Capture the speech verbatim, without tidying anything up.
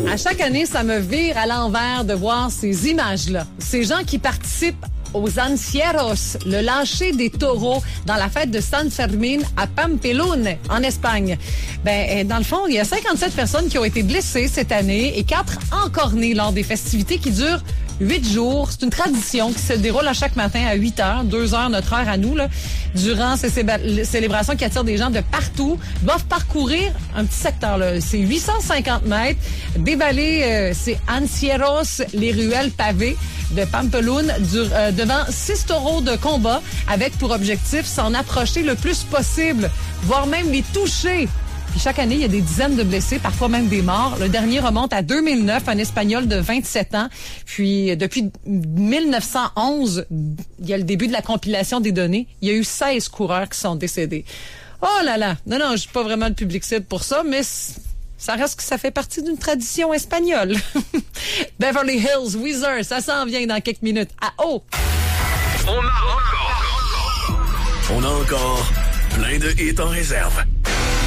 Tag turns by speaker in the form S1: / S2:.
S1: À chaque année, ça me vire à l'envers de voir ces images-là. Ces gens qui participent aux Ancieros, le lâcher des taureaux dans la fête de San Fermín à Pampelune, en Espagne. Ben, dans le fond, il y a cinquante-sept personnes qui ont été blessées cette année et quatre encornées lors des festivités qui durent huit jours. C'est une tradition qui se déroule à chaque matin à huit heures, deux heures, notre heure à nous, là, durant ces célébrations qui attirent des gens de partout. Ils doivent parcourir un petit secteur, là. C'est huit cent cinquante mètres, dévaler euh, ces Ancieros, les ruelles pavées de Pampelune, du, euh, devant six taureaux de combat, avec pour objectif s'en approcher le plus possible, voire même les toucher. Puis chaque année, il y a des dizaines de blessés, parfois même des morts. Le dernier remonte à deux mille neuf, un Espagnol de vingt-sept ans. Puis depuis mille neuf cent onze, il y a le début de la compilation des données. Il y a eu seize coureurs qui sont décédés. Oh là là! Non, non, je suis pas vraiment le public cible pour ça, mais ça reste que ça fait partie d'une tradition espagnole. Beverly Hills, Weezer, ça s'en vient dans quelques minutes. Ah oh!
S2: On a encore... On a encore plein de hits en réserve.